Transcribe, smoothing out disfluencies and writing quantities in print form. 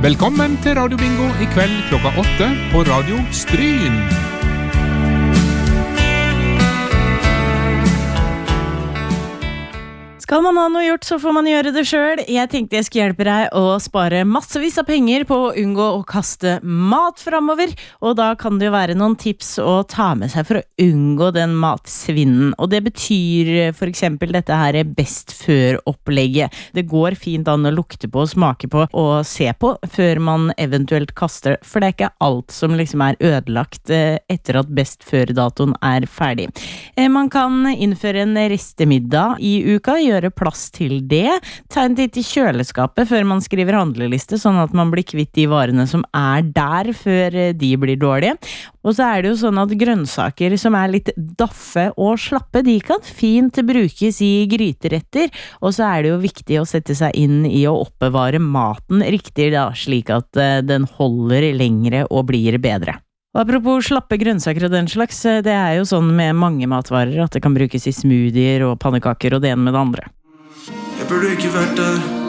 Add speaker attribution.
Speaker 1: Velkommen til Radio Bingo I kveld klokka 8 på Radio Stryn.
Speaker 2: Skal man ha noe gjort, så får man gjøre det selv. Jeg tenkte jeg skulle hjelpe deg å spare massevis av penger på å unngå å kaste mat fremover. Og da kan det jo være noen tips å ta med seg for å unngå den matsvinnen. Og det betyr for eksempel dette her best før-opplegget. Det går fint an å lukte på, smake på og se på før man eventuelt kaster. For det ikke alt som liksom ødelagt etter at best før-datoen ferdig. Man kan innføre en restemiddag I uka, gjøre plass til det. Ta en titt I kjøleskapet før man skriver handleliste, sånn at man blir kvitt de varene som der før de blir dårlige. Og så det jo sånn at grønnsaker som litt daffe og slappe, de kan fint brukes I gryteretter. Og så det jo viktig å sette seg inn I å oppbevare maten riktig da, slik at den holder lengre og blir bedre. Og apropos slappe grønnsaker og den slags, det jo sånn med mange matvarer at det kan brukes I smoothier og pannekaker og det ene med det andre.
Speaker 3: Jeg burde ikke vært der.